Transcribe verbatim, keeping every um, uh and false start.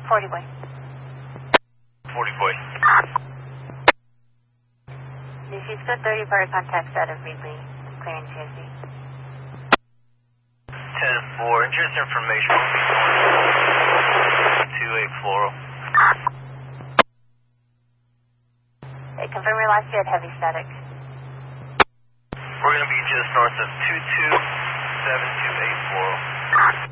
forty boy. forty boy. New Cisco thirty bar contacts out of Ridley. Clearing T S D. ten four. Interest information. two eight floral. Hey, confirm your last jet, heavy static. We're going to be just north of two two seven two eight floral.